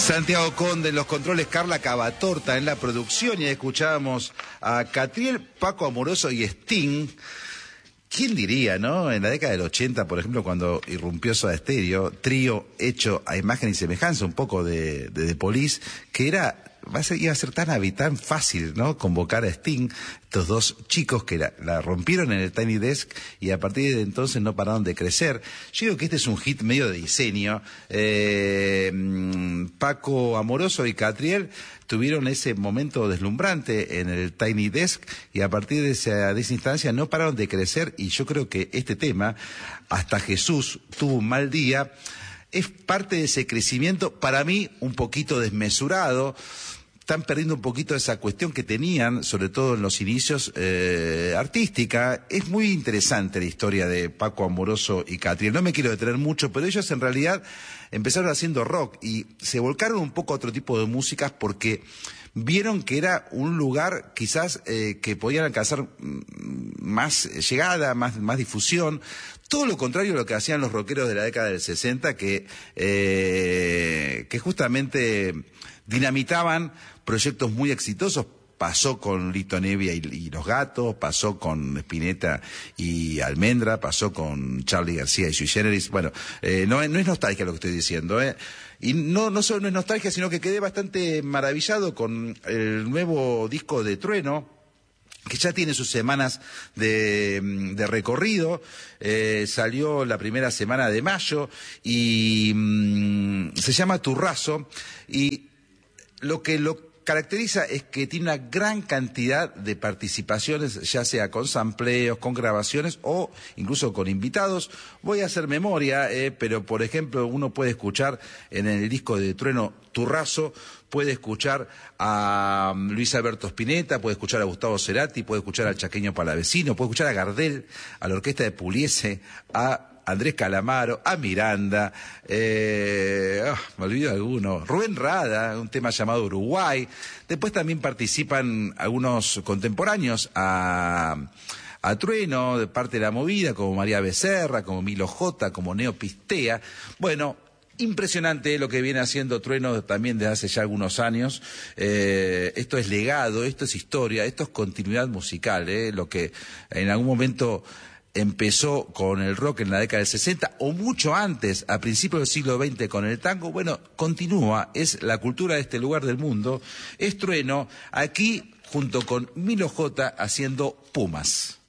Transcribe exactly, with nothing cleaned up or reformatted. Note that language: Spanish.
Santiago Conde en los controles, Carla Cavatorta en la producción, y escuchábamos a Catriel, Paco Amoroso y Sting. ¿Quién diría, no? En la década del ochenta, por ejemplo, cuando irrumpió Soda Stereo, trío hecho a imagen y semejanza, un poco de, de, de Police, que era... Va a ser, iba a ser tan, tan fácil, ¿no? Convocar a Sting, estos dos chicos que la, la rompieron en el Tiny Desk y a partir de entonces no pararon de crecer. Yo digo que este es un hit medio de diseño. Eh, Paco Amoroso y Catriel tuvieron ese momento deslumbrante en el Tiny Desk y a partir de esa, de esa instancia no pararon de crecer, y yo creo que este tema, Hasta Jesús tuvo un mal día, es parte de ese crecimiento, para mí un poquito desmesurado. Están perdiendo un poquito esa cuestión que tenían, sobre todo en los inicios, eh, artística. Es muy interesante la historia de Paco Amoroso y Catriel. No me quiero detener mucho, pero ellos en realidad empezaron haciendo rock y se volcaron un poco a otro tipo de músicas porque vieron que era un lugar quizás eh, que podían alcanzar más llegada, más, más difusión. Todo lo contrario a lo que hacían los rockeros de la década del sesenta, que, eh, que justamente dinamitaban proyectos muy exitosos. Pasó con Lito Nevia y, y Los Gatos, pasó con Spinetta y Almendra, pasó con Charly García y Sui Generis. Bueno, eh, no, no es nostalgia lo que estoy diciendo, ¿eh? Y no, no solo no es nostalgia, sino que quedé bastante maravillado con el nuevo disco de Trueno, que ya tiene sus semanas de, de recorrido. Eh, salió la primera semana de mayo y mmm, se llama Turrazo, y lo que lo caracteriza es que tiene una gran cantidad de participaciones, ya sea con sampleos, con grabaciones o incluso con invitados. Voy a hacer memoria, eh, pero por ejemplo uno puede escuchar en el disco de Trueno Turrazo, puede escuchar a Luis Alberto Spinetta, puede escuchar a Gustavo Cerati, puede escuchar al Chaqueño Palavecino, puede escuchar a Gardel, a la orquesta de Pugliese, a Andrés Calamaro, a Miranda, eh, oh, me olvido de alguno, Rubén Rada, un tema llamado Uruguay. Después también participan algunos contemporáneos a, a Trueno, de parte de la movida, como María Becerra, como Milo J, como Neo Pistea. Bueno, impresionante lo que viene haciendo Trueno también desde hace ya algunos años. Eh, esto es legado, esto es historia, esto es continuidad musical, eh, lo que en algún momento empezó con el rock en la década del sesenta o mucho antes, a principios del siglo veinte con el tango. Bueno, continúa, es la cultura de este lugar del mundo, es Trueno, aquí junto con Milo J haciendo Pumas.